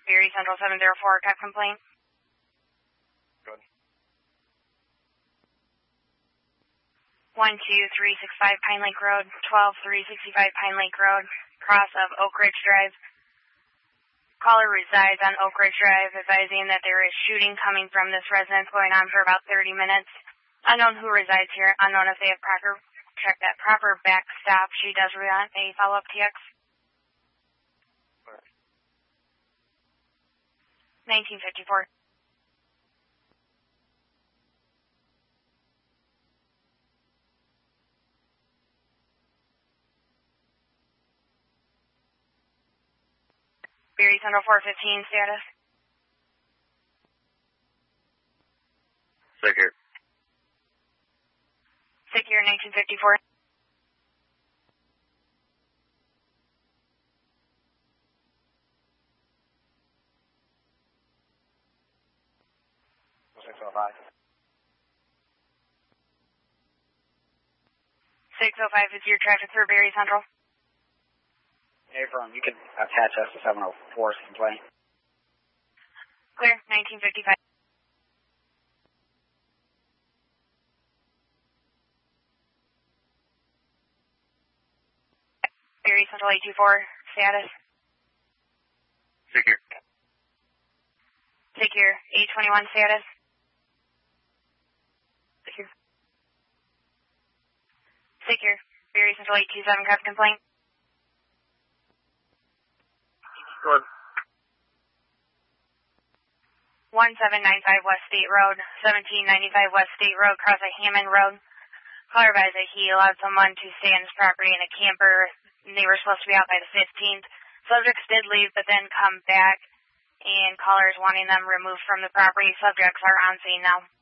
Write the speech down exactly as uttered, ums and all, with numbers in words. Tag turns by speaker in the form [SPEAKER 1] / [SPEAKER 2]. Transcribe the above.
[SPEAKER 1] Erie Central seven zero four, cut complaint.
[SPEAKER 2] Good.
[SPEAKER 1] one two three six five Pine Lake Road, twelve three sixty-five Pine Lake Road, cross of Oak Ridge Drive. Caller resides on Oak Ridge Drive, advising that there is shooting coming from this residence going on for about thirty minutes. Unknown who resides here, unknown if they have proper, checked that proper backstop. She does want a follow-up T X. nineteen fifty-four. Erie Central four fifteen, status.
[SPEAKER 2] Secure.
[SPEAKER 1] Secure, nineteen fifty-four.
[SPEAKER 2] six oh five.
[SPEAKER 1] six oh five is your traffic through Erie Central.
[SPEAKER 2] Affirm, you can attach us to seven oh four's complaint.
[SPEAKER 1] Clear, nineteen fifty-five. Erie Central eight two four, status.
[SPEAKER 2] Secure.
[SPEAKER 1] Secure, eight twenty-one, status. Secure. Secure, Erie Central eight two seven, cut complaint.
[SPEAKER 2] Good.
[SPEAKER 1] one seven nine five West State Road, seventeen ninety-five West State Road, cross of Hammond Road. Caller advised that he allowed someone to stay on his property in a camper. They were supposed to be out by the fifteenth. Subjects did leave, but then come back, and callers wanting them removed from the property. Subjects are on scene now.